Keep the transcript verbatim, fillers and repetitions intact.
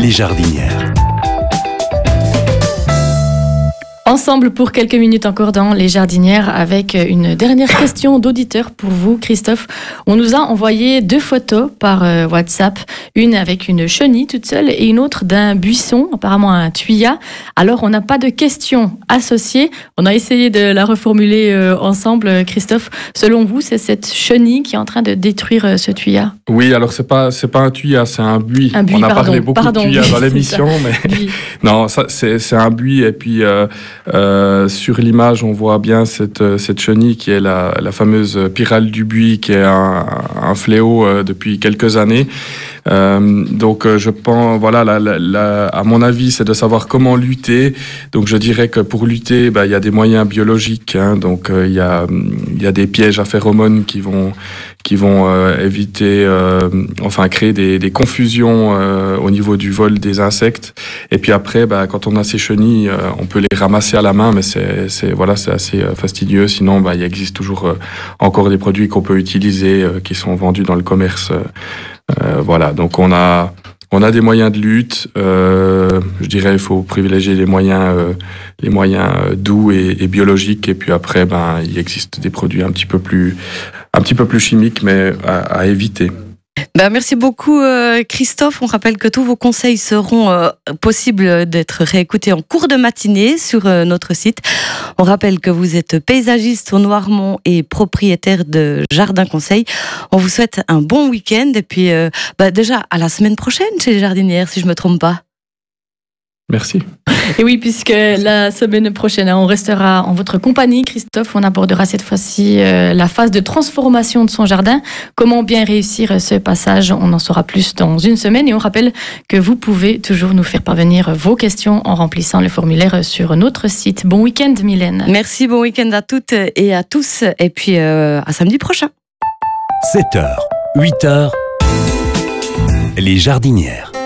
Les jardinières. Ensemble pour quelques minutes encore dans Les Jardinières avec une dernière question d'auditeur pour vous, Christophe. On nous a envoyé deux photos par euh, WhatsApp, une avec une chenille toute seule et une autre d'un buisson, apparemment un thuya. Alors on n'a pas de questions associées. On a essayé de la reformuler euh, ensemble, Christophe. Selon vous, c'est cette chenille qui est en train de détruire euh, ce thuya? Oui, alors c'est pas c'est pas un thuya, c'est un buis. Un buis, on a pardon, parlé beaucoup pardon, de thuya oui, dans l'émission, mais Oui. non, ça c'est c'est un buis et puis euh, euh, sur l'image on voit bien cette cette chenille qui est la la fameuse pyrale du buis, qui est un, un fléau euh, depuis quelques années. Euh, donc euh, je pense, voilà, la, la, la, à mon avis, c'est de savoir comment lutter. Donc je dirais que pour lutter, bah, il y a des moyens biologiques. Hein, donc euh, il y a il y a des pièges à phéromones qui vont qui vont euh, éviter, euh, enfin créer des, des confusions euh, au niveau du vol des insectes. Et puis après, bah, quand on a ces chenilles, euh, on peut les ramasser à la main, mais c'est c'est voilà, c'est assez euh, fastidieux. Sinon, bah, il existe toujours euh, encore des produits qu'on peut utiliser, euh, qui sont vendus dans le commerce. Euh, Euh, voilà, donc on a on a des moyens de lutte. Euh, je dirais il faut privilégier les moyens euh, les moyens euh, doux et, et biologiques. Et puis après, ben il existe des produits un petit peu plus un petit peu plus chimiques, mais à, à éviter. Ben, merci beaucoup euh, Christophe. On rappelle que tous vos conseils seront euh, possibles d'être réécoutés en cours de matinée sur euh, notre site. On rappelle que vous êtes paysagiste au Noirmont et propriétaire de Jardin Conseil. On vous souhaite un bon week-end et puis euh, ben, déjà à la semaine prochaine chez les Jardinières, si je ne me trompe pas. Merci. Et oui, puisque la semaine prochaine, on restera en votre compagnie, Christophe. On abordera cette fois-ci euh, la phase de transformation de son jardin. Comment bien réussir ce passage? On en saura plus dans une semaine. Et on rappelle que vous pouvez toujours nous faire parvenir vos questions en remplissant le formulaire sur notre site. Bon week-end, Mylène. Merci, bon week-end à toutes et à tous. Et puis euh, à samedi prochain. sept heures, huit heures, Les Jardinières.